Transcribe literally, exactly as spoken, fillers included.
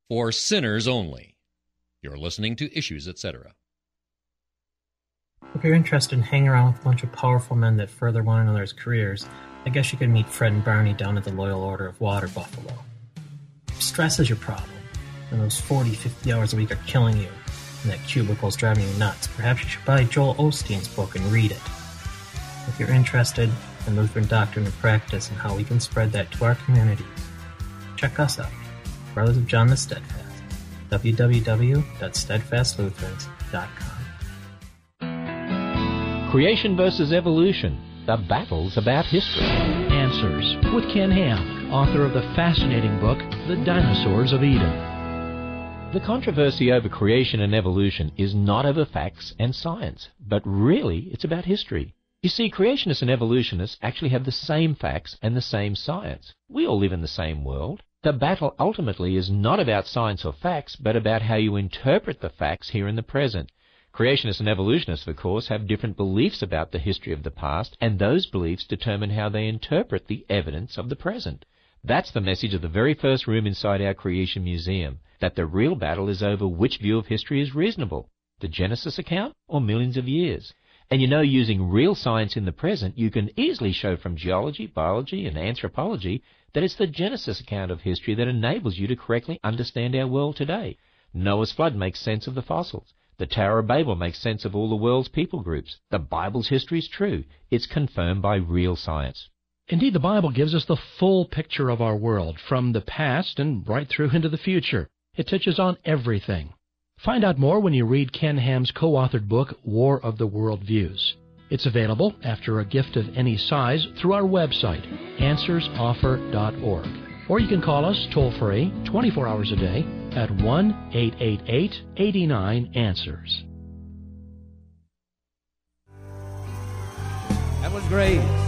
for sinners only. You're listening to Issues, et cetera. If you're interested in hanging around with a bunch of powerful men that further one another's careers, I guess you could meet Fred and Barney down at the Loyal Order of Water Buffalo. If stress is your problem, and those forty, fifty hours a week are killing you, and that cubicle's driving you nuts, perhaps you should buy Joel Osteen's book and read it. If you're interested in Lutheran doctrine and practice and how we can spread that to our community, check us out, Brothers of John the Steadfast, w w w dot steadfast lutherans dot com. Creation versus Evolution, the battles about history. Answers with Ken Ham, author of the fascinating book, The Dinosaurs of Eden. The controversy over creation and evolution is not over facts and science, but really it's about history. You see, creationists and evolutionists actually have the same facts and the same science. We all live in the same world. The battle ultimately is not about science or facts, but about how you interpret the facts here in the present. Creationists and evolutionists, of course, have different beliefs about the history of the past, and those beliefs determine how they interpret the evidence of the present. That's the message of the very first room inside our Creation Museum, that the real battle is over which view of history is reasonable, the Genesis account or millions of years. And you know, using real science in the present, you can easily show from geology, biology, and anthropology that it's the Genesis account of history that enables you to correctly understand our world today. Noah's flood makes sense of the fossils. The Tower of Babel makes sense of all the world's people groups. The Bible's history is true. It's confirmed by real science. Indeed, the Bible gives us the full picture of our world, from the past and right through into the future. It touches on everything. Find out more when you read Ken Ham's co-authored book, War of the World Views. It's available, after a gift of any size, through our website, answers offer dot org. Or you can call us toll-free, twenty-four hours a day, at one eight eight eight, eight nine, answers. That was great.